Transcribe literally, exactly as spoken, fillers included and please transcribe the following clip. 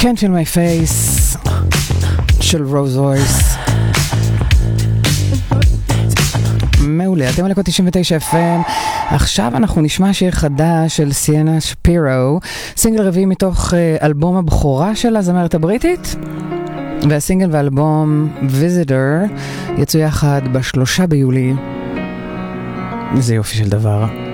Can't Feel My Face של רוז רויס. מעולה, אתם על הקוד תשעים ותשע אף אם. עכשיו אנחנו נשמע שיר חדש של סיאנה שפירו, סינגל רביעי מתוך אלבום הבכורה של הזמרת הבריטית, והסינגל והאלבום Visitor יצאו יחד בשלושה ביולי. איזה יופי של דבר.